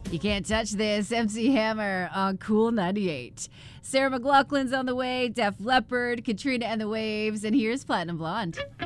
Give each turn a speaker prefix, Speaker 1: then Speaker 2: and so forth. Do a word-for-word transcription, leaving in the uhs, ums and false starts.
Speaker 1: You can't touch this. M C Hammer on Cool ninety-eight. Sarah McLachlan's on the way. Def Leppard, Katrina and the Waves, and here's Platinum Blonde.